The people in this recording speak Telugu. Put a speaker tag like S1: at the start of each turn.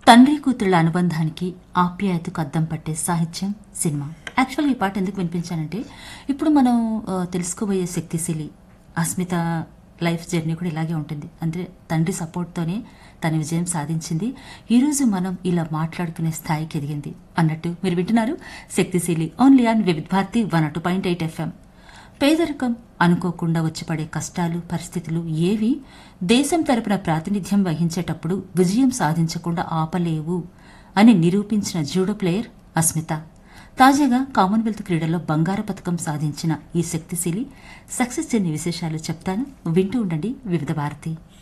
S1: తండ్రి కూతుళ్ల అనుబంధానికి ఆప్యాయతకు అద్దం పట్టే సాహిత్యం సినిమా. యాక్చువల్గా ఈ పాట ఎందుకు వినిపించానంటే ఇప్పుడు మనం తెలుసుకోబోయే శక్తిశీలి అస్మిత లైఫ్ జర్నీ కూడా ఇలాగే ఉంటుంది. అంటే తండ్రి సపోర్ట్తోనే తన విజయం సాధించింది. ఈరోజు మనం ఇలా మాట్లాడుకునే స్థాయికి ఎదిగింది అన్నట్టు మీరు వింటున్నారు శక్తిశీలి ఓన్లీ ఆన్ వివిధ భారతి 102.8 FM. పేదరికం, అనుకోకుండా వచ్చిపడే కష్టాలు, పరిస్థితులు ఏవి దేశం తరపున ప్రాతినిధ్యం వహించేటప్పుడు విజయం సాధించకుండా ఆపలేవు అని నిరూపించిన జూడో ప్లేయర్ అస్మిత. తాజాగా కామన్వెల్త్ క్రీడల్లో బంగారు పతకం సాధించిన ఈ శక్తిశీలి సక్సెస్ జర్నీ విశేషాలు చెప్తాను, వింటూ ఉండండి వివిధ భారతి.